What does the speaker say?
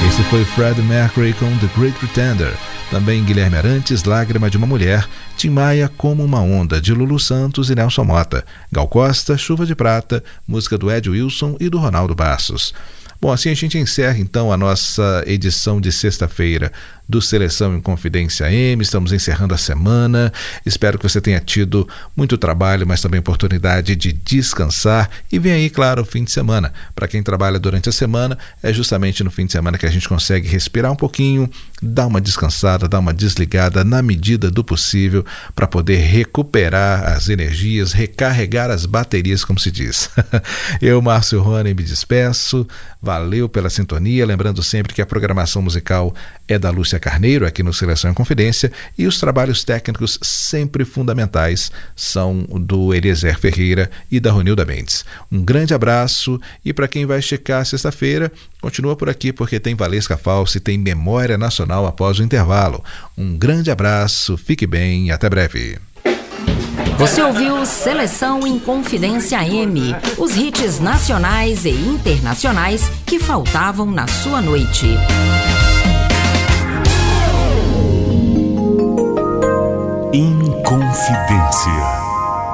Esse foi Freddie Mercury com The Great Pretender. Também Guilherme Arantes, Lágrima de uma Mulher. Tim Maia, Como uma Onda, de Lulu Santos e Nelson Mota. Gal Costa, Chuva de Prata, música do Ed Wilson e do Ronaldo Bastos. Bom, assim a gente encerra então a nossa edição de sexta-feira do Seleção em Confidência AM. Estamos encerrando a semana. Espero que você tenha tido muito trabalho, mas também oportunidade de descansar. E vem aí, claro, o fim de semana. Para quem trabalha durante a semana, é justamente no fim de semana que a gente consegue respirar um pouquinho, dar uma descansada, dar uma desligada na medida do possível para poder recuperar as energias, recarregar as baterias, como se diz. Eu, Márcio Rony, me despeço. Valeu pela sintonia. Lembrando sempre que a programação musical é da Lúcia Carneiro, aqui no Seleção em Confidência, e os trabalhos técnicos sempre fundamentais são do Eliezer Ferreira e da Ronilda Mendes. Um grande abraço, e para quem vai checar sexta-feira, continua por aqui porque tem Valesca Falsi, tem Memória Nacional após o intervalo. Um grande abraço, fique bem e até breve. Você ouviu Seleção em Confidência AM, os hits nacionais e internacionais que faltavam na sua noite. Inconfidência.